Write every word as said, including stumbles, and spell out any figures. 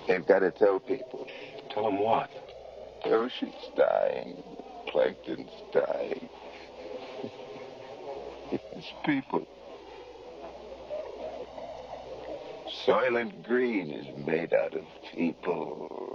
They've got to tell people. Tell them what? The ocean's dying. Plankton's dying. It's people. Soylent Green is made out of people.